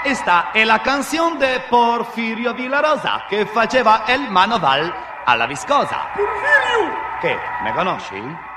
Esta è la canzone de Porfirio Villarosa che faceva el manoval alla viscosa. Porfirio! Che, me conosci?